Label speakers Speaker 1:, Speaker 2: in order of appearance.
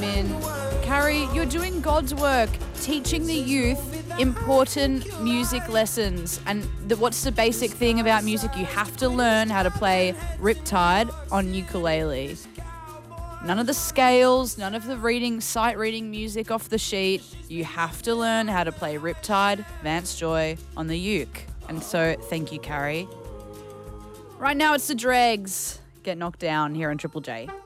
Speaker 1: chime in. Carrie, you're doing God's work, teaching the youth important music lessons. And what's the basic thing about music? You have to learn how to play Riptide on ukulele. None of the scales, none of the sight reading music off the sheet. You have to learn how to play Riptide, Vance Joy on the uke. And so thank you, Carrie. Right now it's the Dregs. Get knocked down here on Triple J.